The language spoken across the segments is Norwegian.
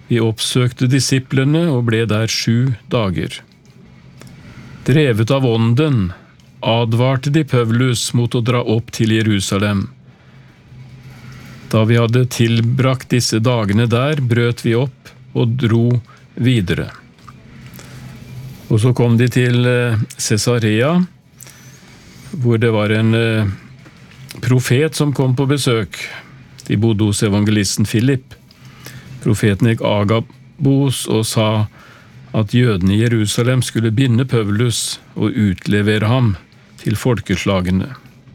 Vi oppsøkte disiplene og ble der 7 dager. Drevet av ånden, advarte de Paulus mot å dra opp til Jerusalem. Da vi hadde tilbrakt disse dagene der, brøt vi opp og dro videre. Og så kom de til Cesarea, hvor det var en profet som kom på besøk. De bodde hos evangelisten Philip. Profeten gikk Agabos og sa at jødene i Jerusalem skulle binde Paulus og utlevere ham til folkeslagene.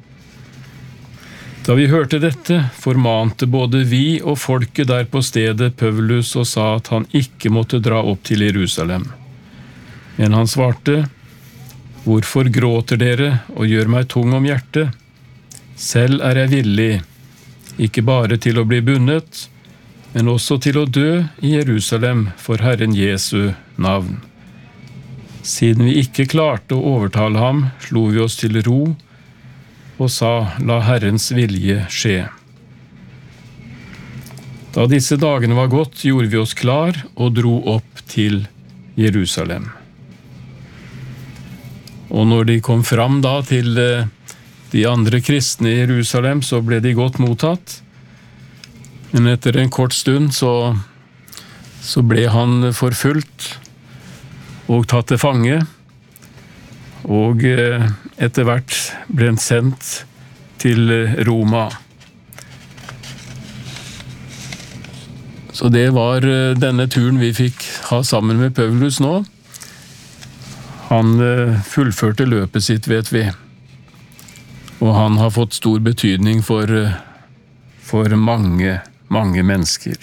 Da vi hørte dette, formante både vi og folket der på stedet Paulus og sa at han ikke måtte dra opp til Jerusalem. Men han svarte: «Hvorfor gråter dere og gjør meg tung om hjertet? Selv er jeg villig, ikke bare til å bli bundet, men også til å dø i Jerusalem for Herren Jesu navn.» Siden vi ikke klarte å overtale ham, slo vi oss til ro og sa: «La Herrens vilje skje.» Da disse dagene var gått, gjorde vi oss klar og dro opp til Jerusalem. Og når de kom fram da til de andre kristne i Jerusalem, så ble de godt mottatt. Men etter en kort stund så ble han forfulgt og tatt til fange, og etter hvert ble han sendt til Roma. Så det var denne turen vi fikk ha sammen med Paulus nå. Han fullførte løpet sitt, vet vi, og han har fått stor betydning for mange mennesker.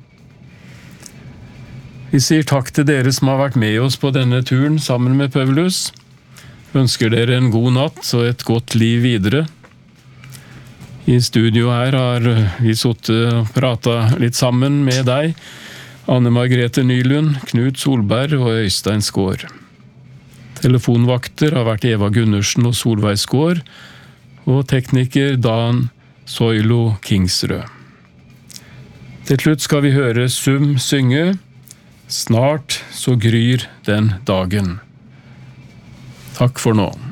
Vi sier takk til dere som har vært med oss på denne turen sammen med Paulus. Ønsker dere en god natt og et godt liv videre. I studio her har vi sittet og pratet litt sammen med deg, Anne Margrethe Nylund, Knut Solberg og Øystein Skår. Telefonvakter har vært Eva Gundersen og Solveig Skår, og tekniker Dan Soilo Kingsrød. Til slutt skal vi høre Sum synge «Snart så gryr den dagen». Takk for nå.